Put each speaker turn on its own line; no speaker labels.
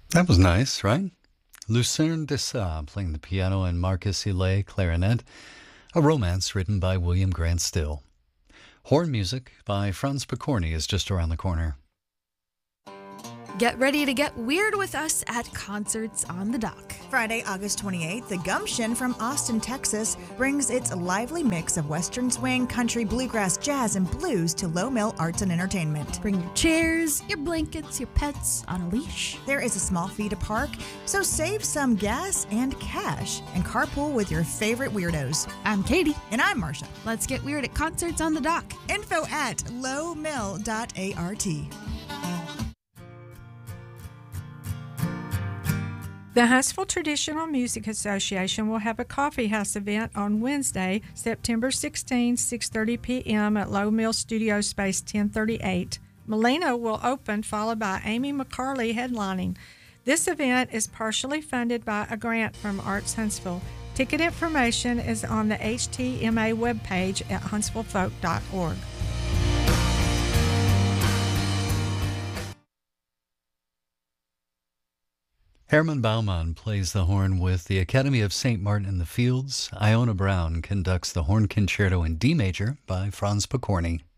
That was nice, right? Lucerne de Sa playing the piano and Marcus Hillet clarinet, a romance written by William Grant Still. Horn music by Franz Picorni is just around the corner.
Get ready to get weird with us at Concerts on the Dock.
Friday, August 28th, the Gumption from Austin, Texas brings its lively mix of Western swing, country, bluegrass, jazz, and blues to Low Mill Arts and Entertainment.
Bring your chairs, your blankets, your pets on a leash.
There is a small fee to park, so save some gas and cash and carpool with your favorite weirdos.
I'm Katie.
And I'm Marsha.
Let's get weird at Concerts on the Dock.
Info at lowmill.art.
The Huntsville Traditional Music Association will have a coffee house event on Wednesday, September 16, 6:30 p.m. at Low Mill Studio Space 1038. Melina will open, followed by Amy McCarley headlining. This event is partially funded by a grant from Arts Huntsville. Ticket information is on the HTMA webpage at huntsvillefolk.org.
Herman Baumann plays the horn with the Academy of St. Martin in the Fields. Iona Brown conducts the horn concerto in D major by Franz Picorni.